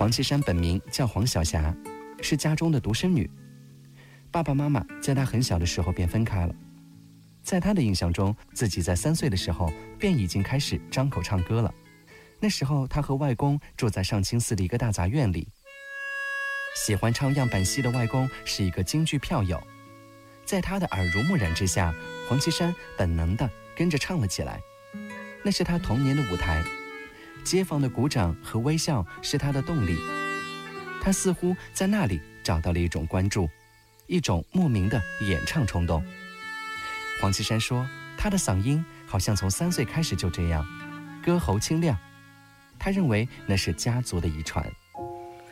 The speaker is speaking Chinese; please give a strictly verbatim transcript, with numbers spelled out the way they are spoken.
黄绮珊本名叫黄晓霞，是家中的独生女。爸爸妈妈在她很小的时候便分开了。在她的印象中，自己在三岁的时候便已经开始张口唱歌了。那时候她和外公住在上清寺的一个大杂院里。喜欢唱样板戏的外公是一个京剧票友，在他的耳濡目染之下，黄绮珊本能地跟着唱了起来。那是她童年的舞台，街坊的鼓掌和微笑是她的动力。她似乎在那里找到了一种关注，一种莫名的演唱冲动。黄绮珊说，她的嗓音好像从三岁开始就这样，歌喉清亮。她认为那是家族的遗传。